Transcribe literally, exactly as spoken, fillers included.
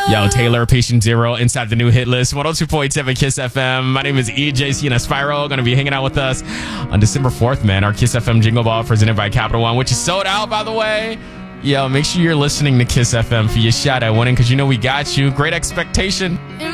Yo, Taylor, Patient Zero, inside the new hit list, one oh two point seven Kiss F M. My name is E J C and Aspiro. Going to be hanging out with us on December fourth, man. Our Kiss F M Jingle Ball presented by Capital One, which is sold out, by the way. Yo, make sure you're listening to Kiss F M for your shot at winning, because you know we got you. Great expectation.